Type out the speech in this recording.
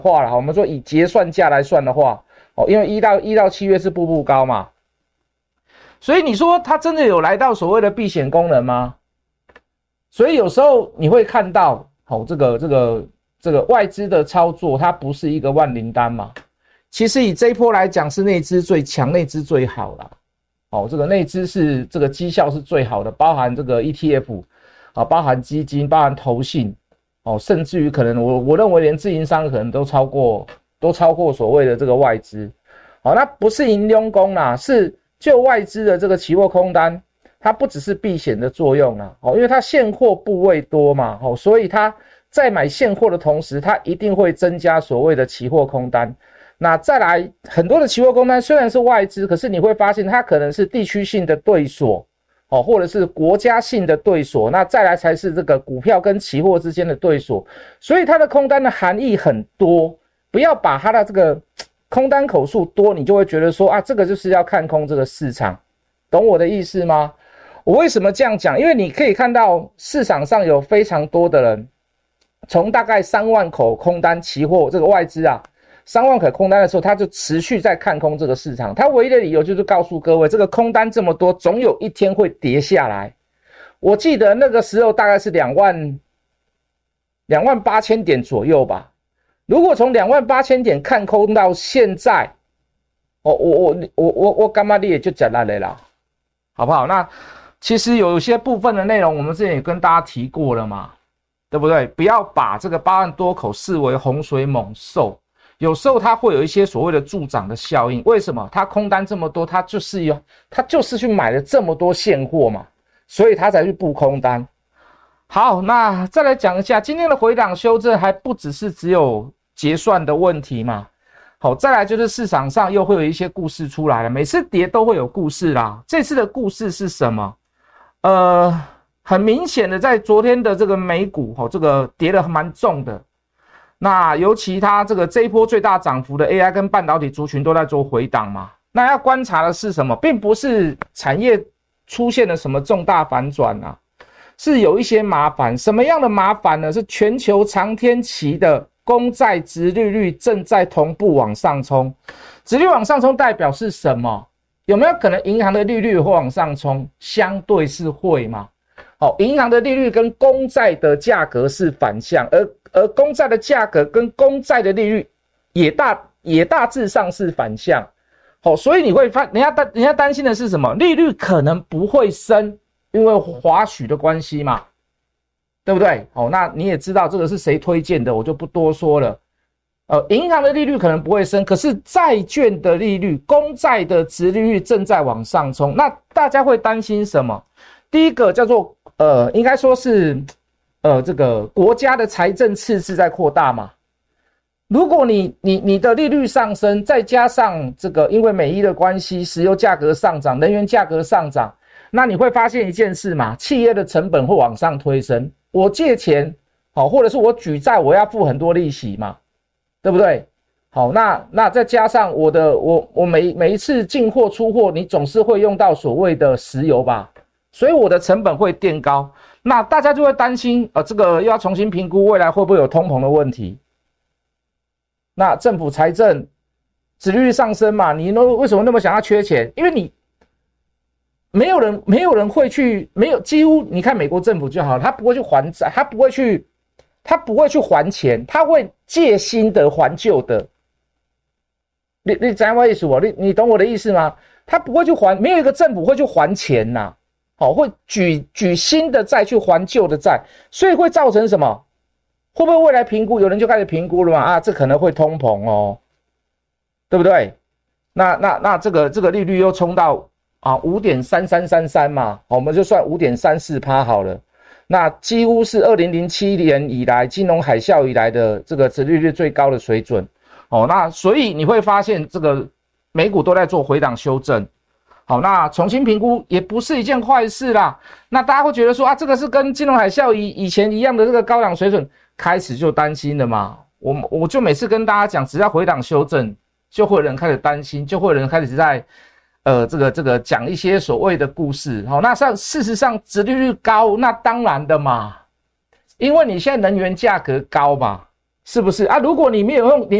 话了，我们说以结算价来算的话，因为1到7月是步步高嘛，所以你说它真的有来到所谓的避险功能吗？所以有时候你会看到，这个外资的操作，它不是一个万灵丹嘛。其实以这一波来讲，是内资最强，内资最好啦。这个内资是这个绩效是最好的，包含这个 ETF 包含基金，包含投信甚至于可能我认为连自营商可能都超过所谓的这个外资。那不是银佣功啦，是就外资的这个期货空单，它不只是避险的作用啦，因为它现货部位多嘛，所以它在买现货的同时，它一定会增加所谓的期货空单。那再来很多的期货空单虽然是外资，可是你会发现它可能是地区性的对锁或者是国家性的对锁，那再来才是这个股票跟期货之间的对锁，所以它的空单的含义很多，不要把它的这个空单口数多，你就会觉得说这个就是要看空这个市场，懂我的意思吗？我为什么这样讲？因为你可以看到市场上有非常多的人，从大概3万口空单期货这个外资3万口空单的时候，他就持续在看空这个市场。他唯一的理由就是告诉各位，这个空单这么多，总有一天会跌下来。我记得那个时候大概是2万8千点左右吧。如果从2万8千点看空到现在，我干嘛你也就讲烂了啦，好不好？那其实有些部分的内容，我们之前也跟大家提过了嘛，对不对？不要把这个8万多口视为洪水猛兽。有时候它会有一些所谓的助长的效应，为什么？它空单这么多，它就是去买了这么多现货嘛，所以它才去布空单。好，那再来讲一下今天的回档修正，还不只有结算的问题嘛。好，再来就是市场上又会有一些故事出来了，每次跌都会有故事啦。这次的故事是什么？很明显的，在昨天的这个美股，这个跌得蛮重的。那尤其它这一波最大涨幅的 AI 跟半导体族群都在做回档嘛。那要观察的是什么？并不是产业出现了什么重大反转是有一些麻烦。什么样的麻烦呢？是全球长天期的公债殖利率正在同步往上冲。殖利率往上冲代表是什么？有没有可能银行的利率会往上冲？相对是会嘛。银行的利率跟公债的价格是反向，而公债的价格跟公债的利率也大致上是反向。所以你会发人家担心的是什么？利率可能不会升，因为华许的关系嘛，对不对？那你也知道这个是谁推荐的，我就不多说了。银行的利率可能不会升，可是债券的利率、公债的殖利率正在往上冲。那大家会担心什么？第一个叫做应该说是这个国家的财政赤字在扩大嘛。如果你的利率上升，再加上这个因为美伊的关系，石油价格上涨，能源价格上涨，那你会发现一件事嘛，企业的成本会往上推升。我借钱或者是我举债，我要付很多利息嘛，对不对？好，那再加上我每一次进货出货，你总是会用到所谓的石油吧，所以我的成本会垫高。那大家就会担心这个又要重新评估未来会不会有通膨的问题。那政府财政殖利率上升嘛，你为什么那么想要缺钱？因为你没有人会去，几乎你看美国政府就好，他不会去还债，他不会去还钱，他会借新的还旧的。你知道我意思吗？你懂我的意思吗？他不会去还，没有一个政府会去还钱呐，会举新的债去还旧的债，所以会造成什么？会不会未来评估？有人就开始评估了嘛？这可能会通膨哦，对不对？那这个利率又冲到5.3333嘛，我们就算5.34%好了。那几乎是2007年以来金融海啸以来的这个殖利率最高的水准。那所以你会发现这个美股都在做回档修正。好，那重新评估也不是一件坏事啦。那大家会觉得说这个是跟金融海啸以前一样的这个高档水准，开始就担心了嘛。我就每次跟大家讲，只要回档修正，就会有人开始担心，就会有人开始在这个讲一些所谓的故事。好，那事实上殖利率高，那当然的嘛，因为你现在能源价格高嘛， 是不是啊？如果你没有用，你